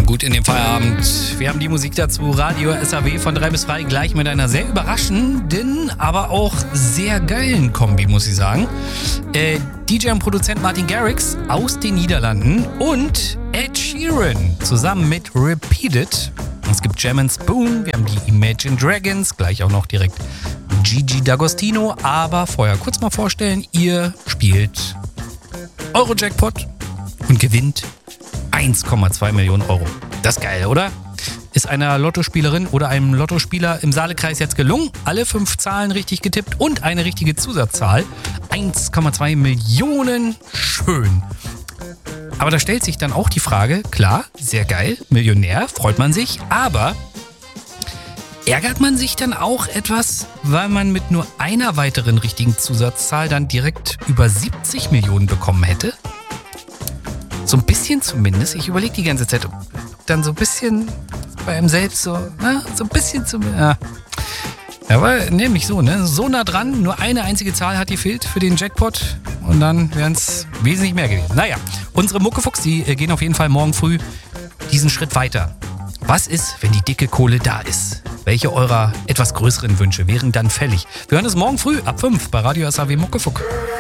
gut in den Feierabend. Wir haben die Musik dazu, Radio SAW von 3 bis 3, gleich mit einer sehr überraschenden, aber auch sehr geilen Kombi, muss ich sagen. DJ und Produzent Martin Garrix aus den Niederlanden und Ed Sheeran zusammen mit Repeated. Es gibt Jam & Spoon, wir haben die Imagine Dragons, gleich auch noch direkt Gigi D'Agostino. Aber vorher kurz mal vorstellen, ihr spielt Euro-Jackpot und gewinnt 1,2 Millionen Euro. Das ist geil, oder? Ist einer Lottospielerin oder einem Lottospieler im Saalekreis jetzt gelungen. Alle 5 Zahlen richtig getippt und eine richtige Zusatzzahl. 1,2 Millionen. Schön. Aber da stellt sich dann auch die Frage, klar, sehr geil, Millionär, freut man sich, aber ärgert man sich dann auch etwas, weil man mit nur einer weiteren richtigen Zusatzzahl dann direkt über 70 Millionen bekommen hätte? So ein bisschen zumindest. Ich überlege die ganze Zeit, ob dann so ein bisschen bei einem selbst so ein bisschen zumindest. Ja, aber nämlich so, ne? So nah dran, nur eine einzige Zahl hat gefehlt für den Jackpot und dann wären es wesentlich mehr gewesen. Naja, unsere Muckefuchs, die gehen auf jeden Fall morgen früh diesen Schritt weiter. Was ist, wenn die dicke Kohle da ist? Welche eurer etwas größeren Wünsche wären dann fällig? Wir hören es morgen früh ab 5 bei Radio SAW Muckefuck.